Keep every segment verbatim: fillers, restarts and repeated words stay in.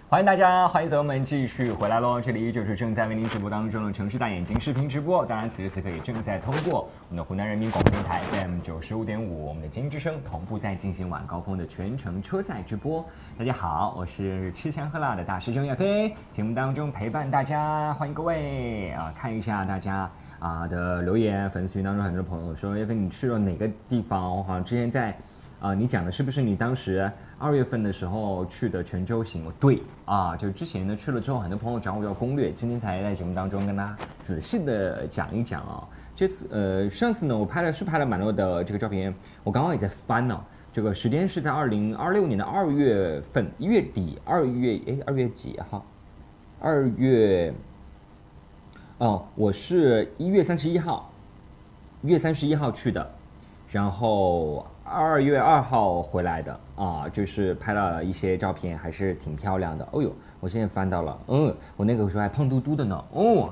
欢迎大家，欢迎走友们继续回来喽！这里就是正在为您直播当中的城市大眼睛视频直播，当然此时此刻也正在通过我们的湖南人民广播电台 F M 九十五点五，我们的金之声同步在进行晚高峰的全程车载直播。大家好，我是吃香喝辣的大师兄亚飞，节目当中陪伴大家，欢迎各位啊！看一下大家啊的留言，粉丝群当中很多朋友说，亚飞你去了哪个地方？我好像之前在。啊、呃，你讲的是不是你当时二月份的时候去的泉州行？对啊，就之前呢去了之后，很多朋友找我要攻略，今天才在节目当中跟大家仔细的讲一讲啊。这次呃，上次呢我拍了是拍了蛮多的这个照片，我刚刚也在翻呢、啊。这个时间是在二零二六年的二月份，一月底，二月哎二月几号？二月哦，我是一月三十一号，一月三十一号去的，然后。二月二号回来的啊，就是拍了一些照片，还是挺漂亮的。哦呦，我现在翻到了，嗯，我那个时候还胖嘟嘟的呢。哦，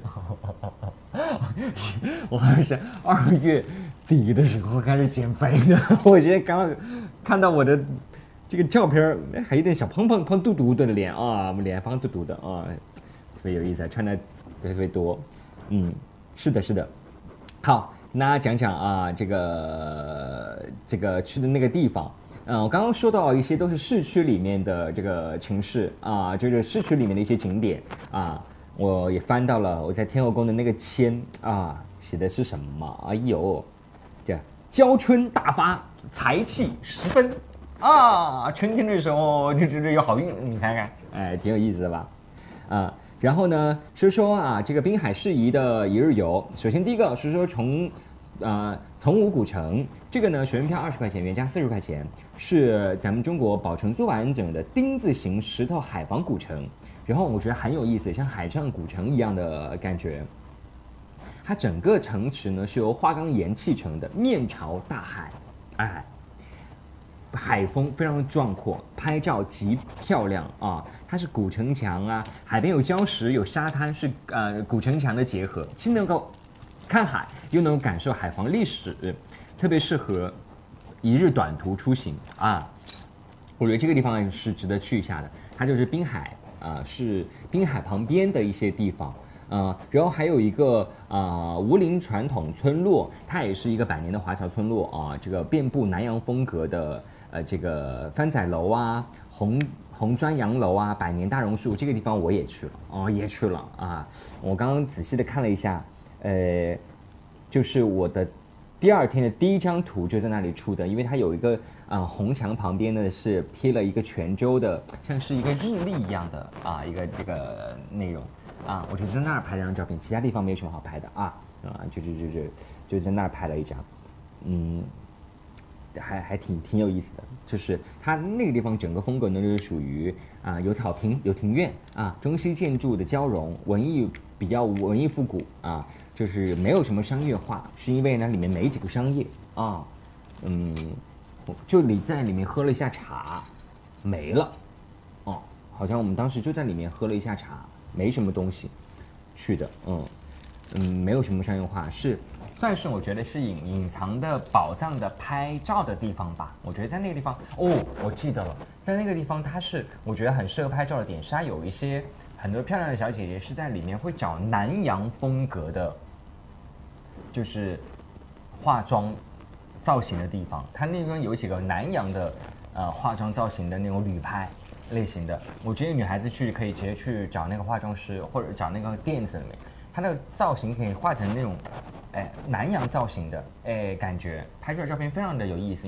我还是二月底的时候开始减肥的。我现在刚刚看到我的这个照片，还有点小胖胖胖嘟嘟的脸啊，脸胖嘟嘟的啊，特别有意思，穿的特别多。嗯，是的，是的。好。那讲讲啊，这个这个去的那个地方，嗯，我刚刚说到一些都是市区里面的这个城市啊，就是市区里面的一些景点啊，我也翻到了我在天后宫的那个签啊，写的是什么？哎呦，这娇春大发，财气十分啊，春天的时候就觉得有好运，你看看，哎，挺有意思的吧？啊。然后呢，说说啊，这个滨海适宜的一日游。首先第一个是说从，呃，从武古城，这个呢，学生票二十块钱，原价四十块钱，是咱们中国保存最完整的丁字形石头海防古城。然后我觉得很有意思，像海上古城一样的感觉。它整个城池呢是由花岗岩砌成的，面朝大海，哎。海风非常壮阔，拍照极漂亮啊！它是古城墙啊，海边有礁石，有沙滩，是呃古城墙的结合，既能够看海，又能够感受海防历史，特别适合一日短途出行啊！我觉得这个地方是值得去一下的，它就是滨海啊、呃，是滨海旁边的一些地方。呃，然后还有一个啊、呃、吴林传统村落，它也是一个百年的华侨村落啊、呃，这个遍布南洋风格的呃这个番仔楼啊、红红砖洋楼啊、百年大榕树，这个地方我也去了哦，也去了啊。我刚刚仔细的看了一下，呃，就是我的第二天的第一张图就在那里出的，因为它有一个啊、呃、红墙旁边呢是贴了一个泉州的，像是一个日历一样的啊一个这个内容。啊，我就在那儿拍了张照片，其他地方没有什么好拍的啊，啊，就就就就就在那儿拍了一张，嗯，还还挺挺有意思的，就是它那个地方整个风格呢，就是属于啊有草坪有庭院啊，中西建筑的交融，文艺比较文艺复古啊，就是没有什么商业化，是因为呢里面没几个商业啊，嗯，就你在里面喝了一下茶，没了，哦，好像我们当时就在里面喝了一下茶。没什么东西去的，嗯嗯，没有什么商业化，是算是我觉得是隐隐藏的宝藏的拍照的地方吧。我觉得在那个地方，哦，我记得了，在那个地方它是我觉得很适合拍照的点，是它有一些很多漂亮的小姐姐是在里面会找南洋风格的，就是化妆造型的地方。它那边有几个南洋的呃化妆造型的那种旅拍。类型的，我觉得女孩子去可以直接去找那个化妆师，或者找那个店子里面，它那个造型可以画成那种，哎，南洋造型的，哎，感觉拍出来照片非常的有意思。